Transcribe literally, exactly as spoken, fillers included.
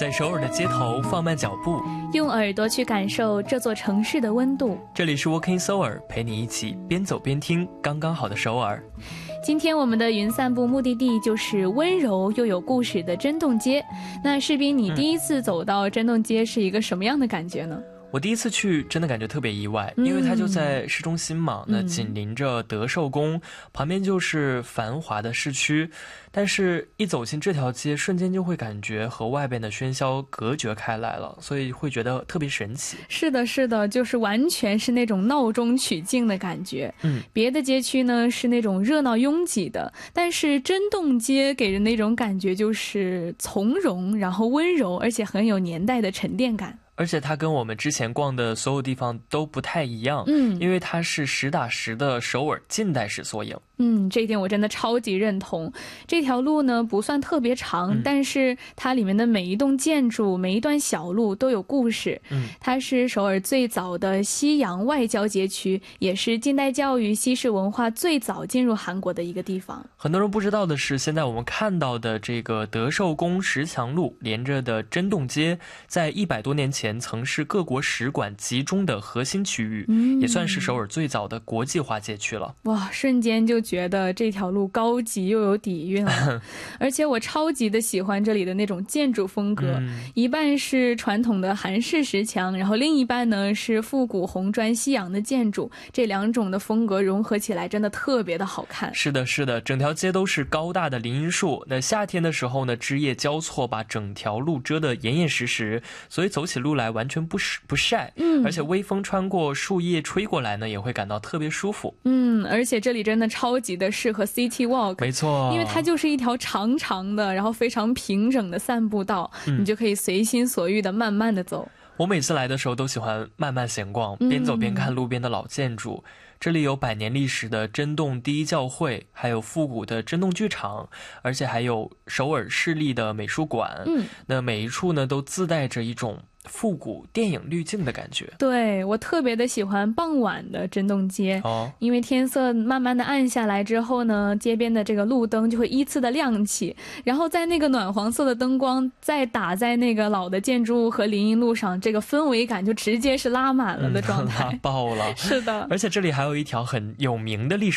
在首尔的街头放慢脚步， 用耳朵去感受这座城市的温度。 这里是 Walking Seoul， 陪你一起边走边听刚刚好的首尔。 今天我们的云散步目的地就是温柔又有故事的真洞街。那士斌，你第一次走到真洞街是一个什么样的感觉呢？ 我第一次去真的感觉特别意外， 嗯、 因为它就在市中心嘛，那紧邻着德寿宫、嗯、旁边就是繁华的市区，但是一走进这条街瞬间就会感觉和外边的喧嚣隔绝开来了，所以会觉得特别神奇。 是的是的，就是完全是那种闹中取静的感觉。嗯，别的街区呢是那种热闹拥挤的，但是真洞街给人那种感觉就是从容，然后温柔，而且很有年代的沉淀感。 而且它跟我们之前逛的所有地方都不太一样，嗯，因为它是实打实的首尔近代史缩影。 嗯，这一点我真的超级认同。这条路呢不算特别长、嗯、但是它里面的每一栋建筑每一段小路都有故事。嗯，它是首尔最早的西洋外交街区，也是近代教育西式文化最早进入韩国的一个地方。 很多人不知道的是，现在我们看到的这个德寿宫石墙路连着的真洞街，在一百多年前曾是各国使馆集中的核心区域、嗯、也算是首尔最早的国际化街区了。 哇，瞬间就觉得这条路高级又有底蕴了而且我超级的喜欢这里的那种建筑风格、嗯、一半是传统的韩式石墙，然后另一半呢是复古红砖西洋的建筑，这两种的风格融合起来真的特别的好看。 是的是的，整条街都是高大的林荫树，那夏天的时候呢枝叶交错把整条路遮得严严实实，所以走起路来完全不不晒、嗯、而且微风穿过树叶吹过来呢也会感到特别舒服。 嗯，而且这里真的超级的适合 City Walk， 没错， 因为它就是一条长长的然后非常平整的散步道、嗯、你就可以随心所欲的慢慢的走。 我每次来的时候都喜欢慢慢闲逛，边走边看路边的老建筑、嗯、这里有百年历史的真洞第一教会，还有复古的真洞剧场，而且还有首尔市立的美术馆。嗯，那每一处呢都自带着一种复古电影滤镜的感觉。 对，我特别的喜欢傍晚的真洞街、哦、因为天色慢慢的暗下来之后呢，街边的这个路灯就会依次的亮起，然后在那个暖黄色的灯光再打在那个老的建筑物和林荫路上，这个氛围感就直接是拉满了的状态、嗯、 拉爆了。 是的， 而且这里还有一条很有名的历史